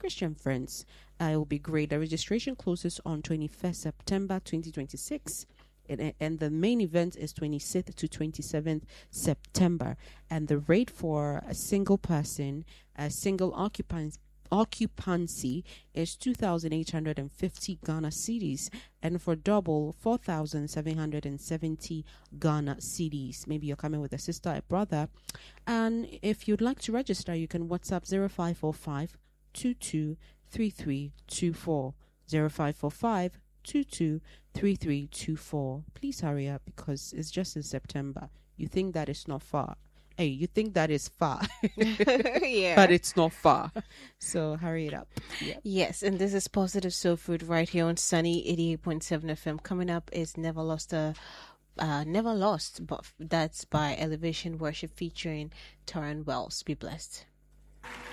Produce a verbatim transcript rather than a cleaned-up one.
Christian friends. Uh, it will be great. The registration closes on twenty-first September twenty twenty-six. And, and the main event is twenty-sixth to twenty-seventh September. And the rate for a single person, a single occupant, occupancy is two thousand eight hundred fifty Ghana cedis, and for double, four thousand seven hundred seventy Ghana cedis. Maybe you're coming with a sister, a brother. And if you'd like to register, you can WhatsApp zero five four five two two three three two four. zero five four five two two three three two four. Please hurry up because it's just in September. You think that it's not far. Hey, you think that is far. Yeah. But it's not far. So hurry it up. Yeah. Yes, and this is Positive Soul Food right here on Sunny eighty-eight point seven F M. Coming up is Never Lost a uh, Never Lost, but that's by Elevation Worship featuring Torren Wells. Be blessed.